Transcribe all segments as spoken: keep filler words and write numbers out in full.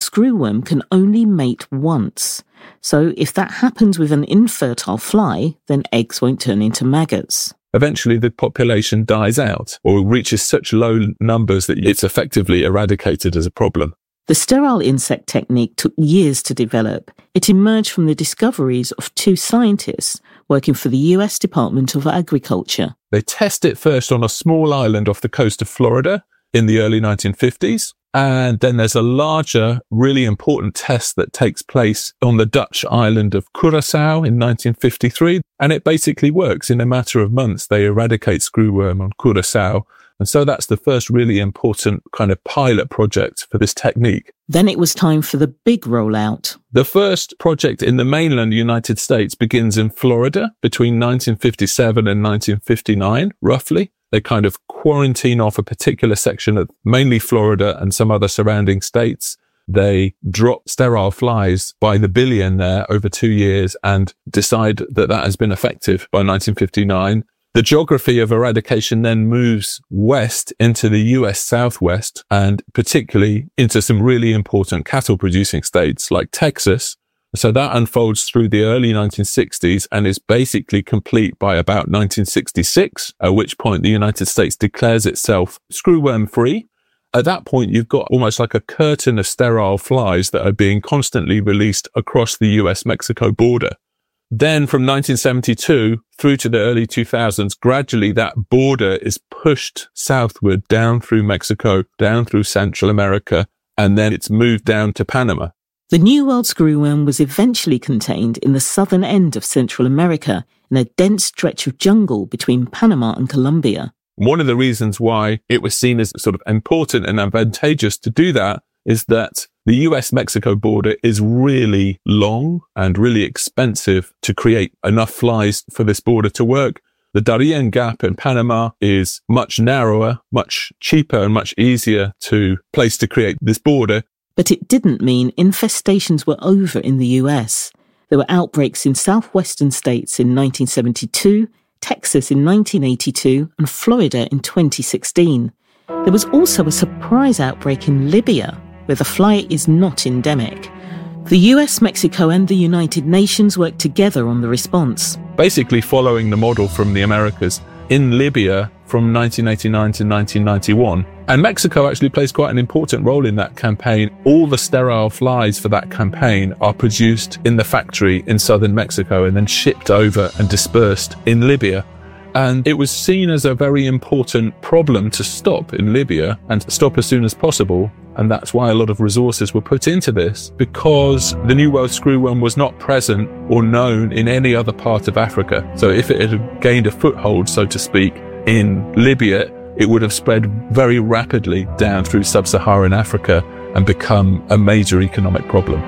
screwworm can only mate once. So if that happens with an infertile fly, then eggs won't turn into maggots. Eventually, the population dies out or reaches such low numbers that it's effectively eradicated as a problem. The sterile insect technique took years to develop. It emerged from the discoveries of two scientists working for the U S Department of Agriculture. They test it first on a small island off the coast of Florida in the early nineteen fifties. And then there's a larger, really important test that takes place on the Dutch island of Curaçao in nineteen fifty-three. And it basically works. In a matter of months, they eradicate screwworm on Curaçao. And so that's the first really important kind of pilot project for this technique. Then it was time for the big rollout. The first project in the mainland United States begins in Florida between nineteen fifty-seven and nineteen fifty-nine, roughly. They kind of quarantine off a particular section of mainly Florida and some other surrounding states. They drop sterile flies by the billion there over two years and decide that that has been effective by nineteen fifty-nine. The geography of eradication then moves west into the U S Southwest and particularly into some really important cattle producing states like Texas. So that unfolds through the early nineteen sixties and is basically complete by about nineteen sixty-six, at which point the United States declares itself screwworm free. At that point, you've got almost like a curtain of sterile flies that are being constantly released across the U S Mexico border. Then from nineteen seventy-two through to the early two thousands, gradually that border is pushed southward down through Mexico, down through Central America, and then it's moved down to Panama. The New World screwworm was eventually contained in the southern end of Central America in a dense stretch of jungle between Panama and Colombia. One of the reasons why it was seen as sort of important and advantageous to do that is that the U S Mexico border is really long and really expensive to create enough flies for this border to work. The Darien Gap in Panama is much narrower, much cheaper and much easier to place to create this border. But it didn't mean infestations were over in the U S. There were outbreaks in southwestern states in nineteen seventy-two, Texas in nineteen eighty-two, and Florida in twenty sixteen. There was also a surprise outbreak in Libya, where the fly is not endemic. The U S, Mexico, and the United Nations worked together on the response. Basically following the model from the Americas in Libya from nineteen eighty-nine to nineteen ninety-one. And Mexico actually plays quite an important role in that campaign. All the sterile flies for that campaign are produced in the factory in southern Mexico and then shipped over and dispersed in Libya. And it was seen as a very important problem to stop in Libya and to stop as soon as possible. And that's why a lot of resources were put into this, because the New World screwworm was not present or known in any other part of Africa. So if it had gained a foothold, so to speak, in Libya, it would have spread very rapidly down through sub-Saharan Africa and become a major economic problem.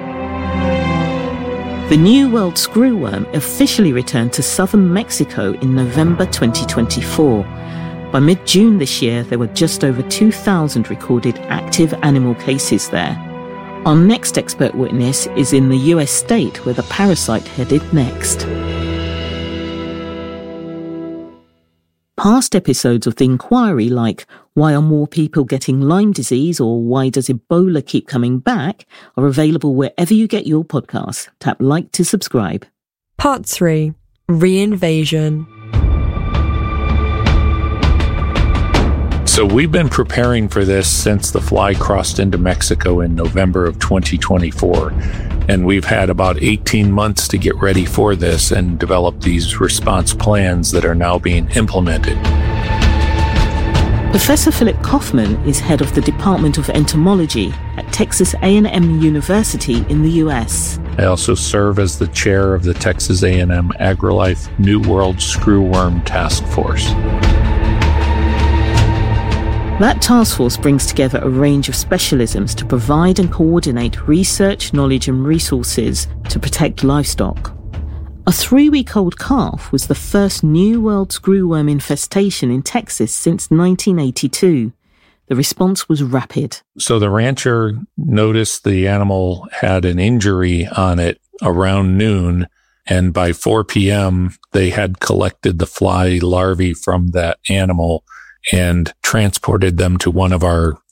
The New World screwworm officially returned to southern Mexico in November twenty twenty-four. By mid-June this year, there were just over two thousand recorded active animal cases there. Our next expert witness is in the U S state where the parasite headed next. Past episodes of The Inquiry, like Why Are More People Getting Lyme Disease or Why Does Ebola Keep Coming Back, are available wherever you get your podcasts. Tap like to subscribe. Part three. Reinvasion. So we've been preparing for this since the fly crossed into Mexico in November of twenty twenty-four. And we've had about eighteen months to get ready for this and develop these response plans that are now being implemented. Professor Philip Kaufman is head of the Department of Entomology at Texas A and M University in the U S. I also serve as the chair of the Texas A and M AgriLife New World Screwworm Task Force. That task force brings together a range of specialisms to provide and coordinate research, knowledge and resources to protect livestock. A three-week-old calf was the first New World screwworm infestation in Texas since nineteen eighty-two. The response was rapid. So the rancher noticed the animal had an injury on it around noon, and by four p.m. they had collected the fly larvae from that animal and transported them to one of our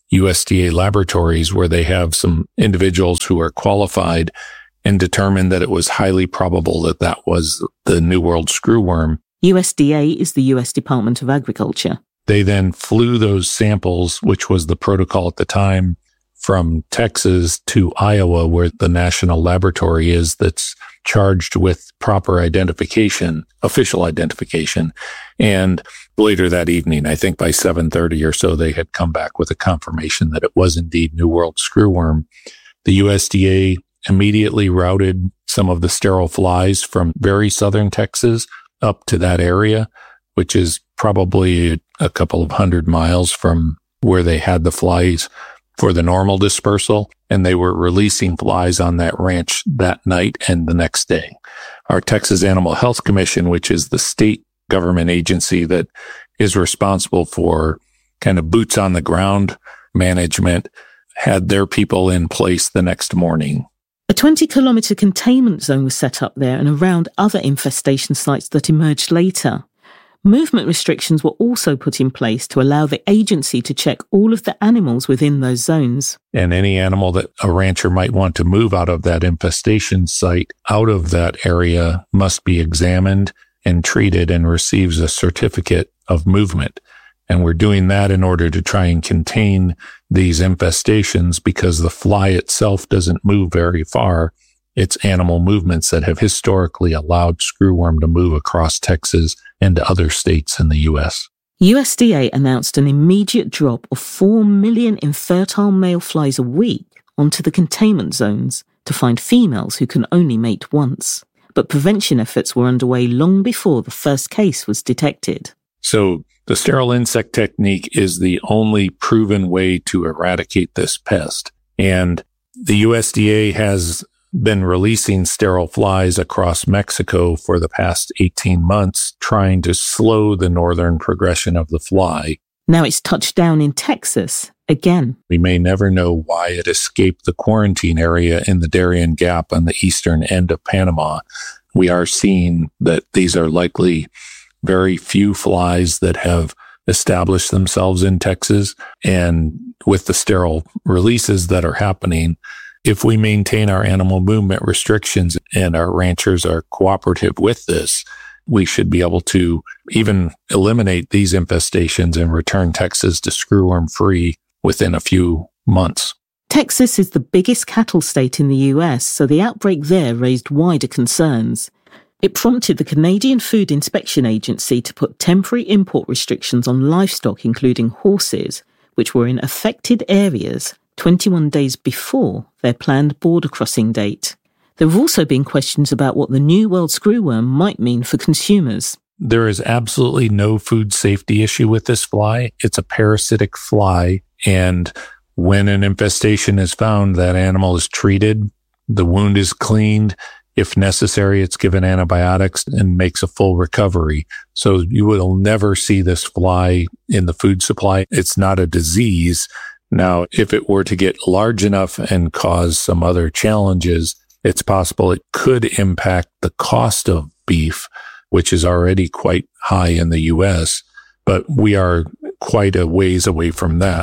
U S D A laboratories where they have some individuals who are qualified and determined that it was highly probable that that was the New World screwworm. U S D A is the U S Department of Agriculture. They then flew those samples, which was the protocol at the time, from Texas to Iowa, where the national laboratory is that's charged with proper identification, official identification. And later that evening, I think by seven thirty or so, they had come back with a confirmation that it was indeed New World screwworm. The U S D A immediately routed some of the sterile flies from very southern Texas up to that area, which is probably a couple of hundred miles from where they had the flies for the normal dispersal. And they were releasing flies on that ranch that night and the next day. Our Texas Animal Health Commission, which is the state government agency that is responsible for kind of boots on the ground management, had their people in place the next morning. A twenty kilometre containment zone was set up there and around other infestation sites that emerged later. Movement restrictions were also put in place to allow the agency to check all of the animals within those zones. And any animal that a rancher might want to move out of that infestation site, out of that area, must be examined and treated and receives a certificate of movement. And we're doing that in order to try and contain these infestations because the fly itself doesn't move very far. It's animal movements that have historically allowed screwworm to move across Texas and to other states in the U S. U S D A announced an immediate drop of four million infertile male flies a week onto the containment zones to find females who can only mate once. But prevention efforts were underway long before the first case was detected. So the sterile insect technique is the only proven way to eradicate this pest. And the U S D A has been releasing sterile flies across Mexico for the past eighteen months, trying to slow the northern progression of the fly. Now it's touched down in Texas again. We may never know why it escaped the quarantine area in the Darien Gap on the eastern end of Panama. We are seeing that these are likely very few flies that have established themselves in Texas. And with the sterile releases that are happening, if we maintain our animal movement restrictions and our ranchers are cooperative with this, we should be able to even eliminate these infestations and return Texas to screwworm free within a few months. Texas is the biggest cattle state in the U S, so the outbreak there raised wider concerns. It prompted the Canadian Food Inspection Agency to put temporary import restrictions on livestock, including horses, which were in affected areas twenty-one days before their planned border crossing date. There have also been questions about what the New World screwworm might mean for consumers. There is absolutely no food safety issue with this fly. It's a parasitic fly, and when an infestation is found, that animal is treated, the wound is cleaned. If necessary, it's given antibiotics and makes a full recovery. So you will never see this fly in the food supply. It's not a disease. Now, if it were to get large enough and cause some other challenges, it's possible it could impact the cost of beef, which is already quite high in the U S, but we are quite a ways away from that.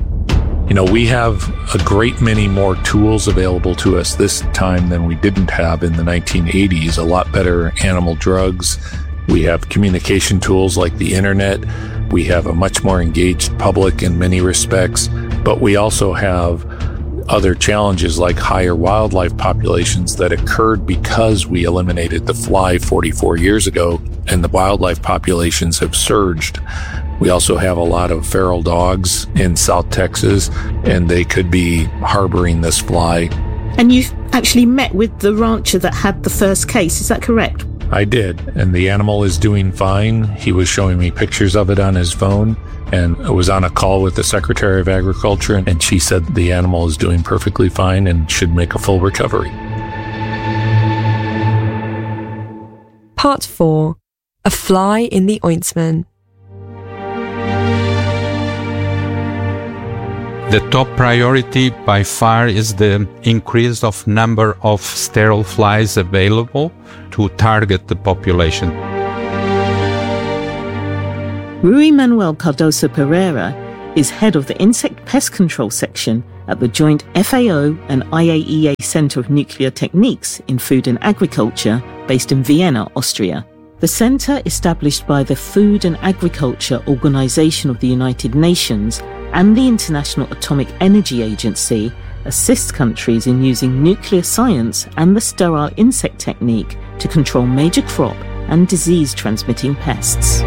You know, we have a great many more tools available to us this time than we didn't have in the nineteen eighties, a lot better animal drugs. We have communication tools like the internet. We have a much more engaged public in many respects, but we also have other challenges like higher wildlife populations that occurred because we eliminated the fly forty-four years ago, and the wildlife populations have surged. We also have a lot of feral dogs in South Texas, and they could be harboring this fly. And you've actually met with the rancher that had the first case, is that correct? I did, and the animal is doing fine. He was showing me pictures of it on his phone, and I was on a call with the Secretary of Agriculture, and she said the animal is doing perfectly fine and should make a full recovery. Part four. A fly in the ointment. The top priority by far is the increase of number of sterile flies available to target the population. Rui Manuel Cardoso Pereira is head of the Insect Pest Control Section at the joint F A O and I A E A Centre of Nuclear Techniques in Food and Agriculture, based in Vienna, Austria. The centre, established by the Food and Agriculture Organization of the United Nations and the International Atomic Energy Agency, assists countries in using nuclear science and the sterile insect technique to control major crop and disease-transmitting pests.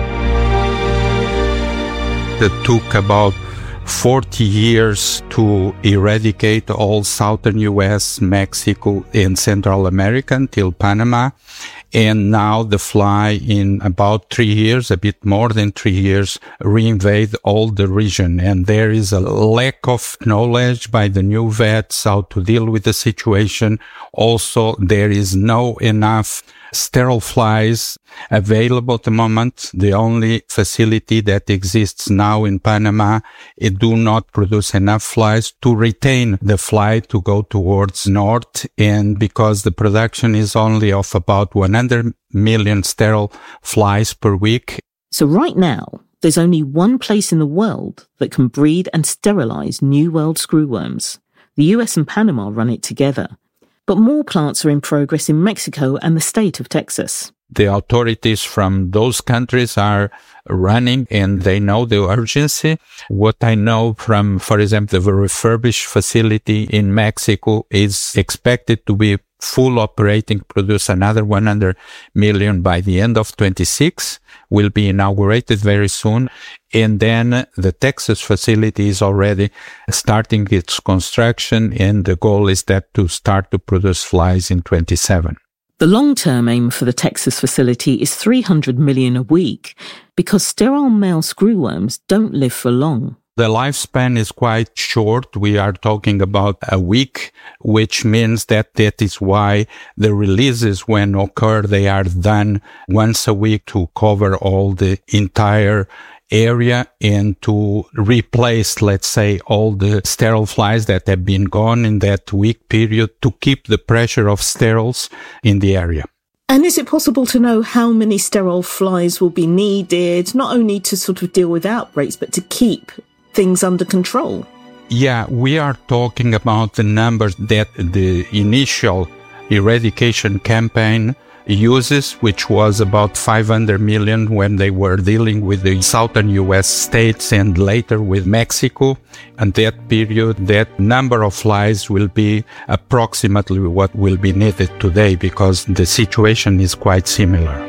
It took about forty years to eradicate all southern U S, Mexico, and Central America until Panama. And now the fly, in about three years, a bit more than three years, reinvade all the region. And there is a lack of knowledge by the new vets how to deal with the situation. Also, there is no enough sterile flies available at the moment. The only facility that exists now in Panama, it do not produce enough flies to retain the fly to go towards north. And because the production is only of about one hundred million sterile flies per week. So right now, there's only one place in the world that can breed and sterilize New World screwworms. The U S and Panama run it together. But more plants are in progress in Mexico and the state of Texas. The authorities from those countries are running and they know the urgency. What I know from, for example, the refurbished facility in Mexico is expected to be full operating, produce another one hundred million by the end of twenty-six, will be inaugurated very soon. And then the Texas facility is already starting its construction, and the goal is that to start to produce flies in twenty-seven. The long-term aim for the Texas facility is three hundred million a week, because sterile male screwworms don't live for long. The lifespan is quite short. We are talking about a week, which means that that is why the releases, when occur, they are done once a week to cover all the entire area and to replace, let's say, all the sterile flies that have been gone in that week period to keep the pressure of steriles in the area. And is it possible to know how many sterile flies will be needed, not only to sort of deal with outbreaks, but to keep things under control? Yeah, we are talking about the numbers that the initial eradication campaign uses, which was about five hundred million when they were dealing with the southern U S states and later with Mexico. And that period, that number of flies will be approximately what will be needed today, because the situation is quite similar.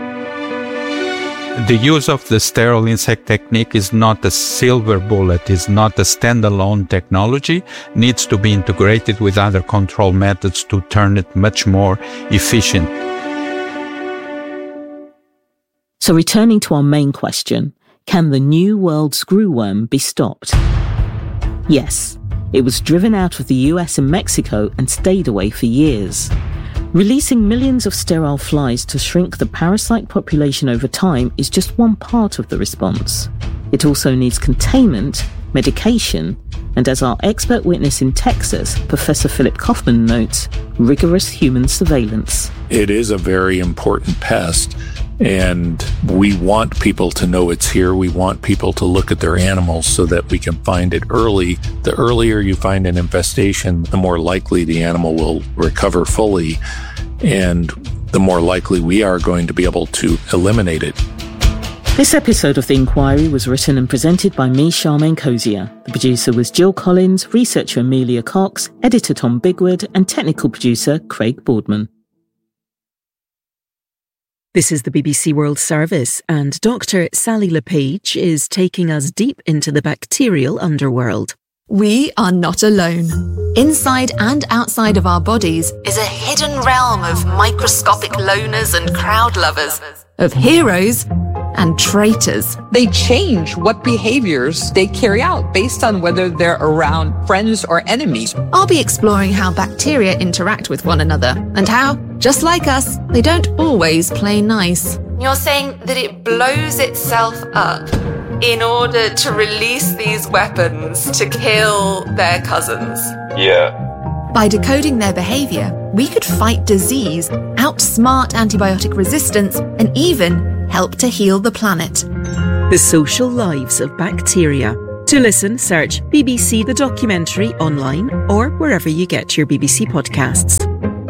The use of the sterile insect technique is not a silver bullet, is not a standalone technology, needs to be integrated with other control methods to turn it much more efficient. So returning to our main question, can the New World screwworm be stopped? Yes, it was driven out of the U S and Mexico and stayed away for years. Releasing millions of sterile flies to shrink the parasite population over time is just one part of the response. It also needs containment, medication, and as our expert witness in Texas, Professor Philip Kaufman notes, rigorous human surveillance. It is a very important pest, and we want people to know it's here. We want people to look at their animals so that we can find it early. The earlier you find an infestation, the more likely the animal will recover fully, and the more likely we are going to be able to eliminate it. This episode of The Inquiry was written and presented by me, Charmaine Cozier. The producer was Jill Collins, researcher Amelia Cox, editor Tom Bigwood, and technical producer Craig Boardman. This is the B B C World Service, and Doctor Sally LePage is taking us deep into the bacterial underworld. We are not alone. Inside and outside of our bodies is a hidden realm of microscopic loners and crowd lovers, of heroes and traitors. They change what behaviors they carry out based on whether they're around friends or enemies. I'll be exploring how bacteria interact with one another and how, just like us, they don't always play nice. You're saying that it blows itself up in order to release these weapons to kill their cousins? Yeah. By decoding their behavior, we could fight disease, outsmart antibiotic resistance, and even help to heal the planet. The Social Lives of Bacteria. To listen, search B B C The Documentary online or wherever you get your B B C podcasts.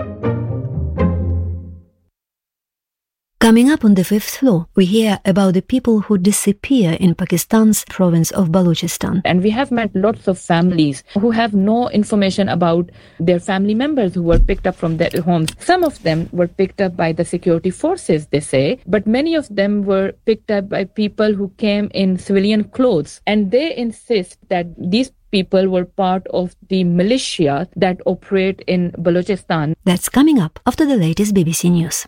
Coming up on the fifth floor, we hear about the people who disappear in Pakistan's province of Balochistan. And we have met lots of families who have no information about their family members who were picked up from their homes. Some of them were picked up by the security forces, they say, but many of them were picked up by people who came in civilian clothes. And they insist that these people were part of the militia that operate in Balochistan. That's coming up after the latest B B C News.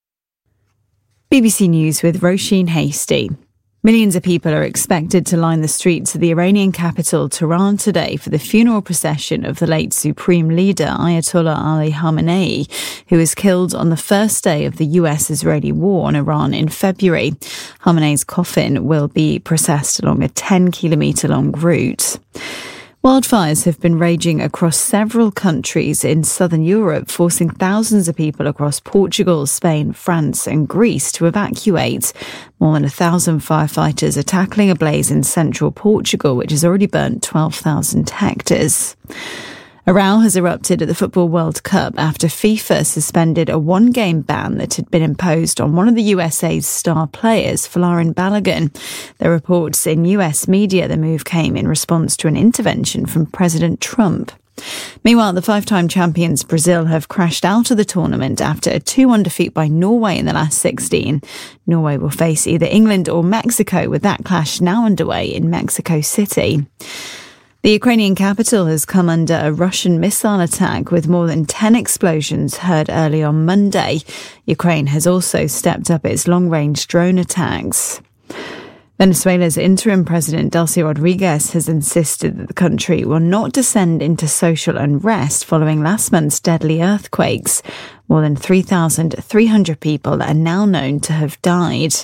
B B C News with Roisin Hasty. Millions of people are expected to line the streets of the Iranian capital, Tehran, today for the funeral procession of the late Supreme Leader Ayatollah Ali Khamenei, who was killed on the first day of the U S-Israeli war on Iran in February. Khamenei's coffin will be processed along a ten kilometre long route. Wildfires have been raging across several countries in southern Europe, forcing thousands of people across Portugal, Spain, France and Greece to evacuate. More than a thousand firefighters are tackling a blaze in central Portugal, which has already burnt twelve thousand hectares. A row has erupted at the Football World Cup after FIFA suspended a one-game ban that had been imposed on one of the U S A's star players, Folarin Balogun. There are reports in U S media the move came in response to an intervention from President Trump. Meanwhile, the five-time champions Brazil have crashed out of the tournament after a two one defeat by Norway in the last sixteen. Norway will face either England or Mexico, with that clash now underway in Mexico City. The Ukrainian capital has come under a Russian missile attack with more than ten explosions heard early on Monday. Ukraine has also stepped up its long-range drone attacks. Venezuela's interim president, Delcy Rodriguez, has insisted that the country will not descend into social unrest following last month's deadly earthquakes. More than three thousand three hundred people are now known to have died.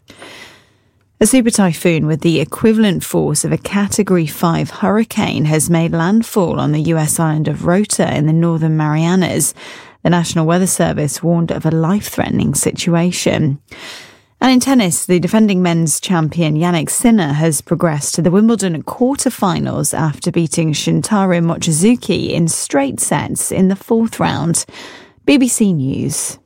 A super typhoon with the equivalent force of a Category five hurricane has made landfall on the U S island of Rota in the Northern Marianas. The National Weather Service warned of a life-threatening situation. And in tennis, the defending men's champion Jannik Sinner has progressed to the Wimbledon quarter-finals after beating Shintaro Mochizuki in straight sets in the fourth round. B B C News.